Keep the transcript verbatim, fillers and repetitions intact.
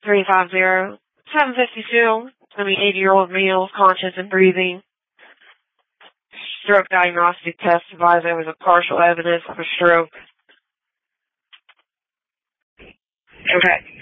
three five zero, seven five two. I mean, eighty-year-old male, conscious and breathing. Stroke diagnostic test advised there was a partial evidence of a stroke. Okay.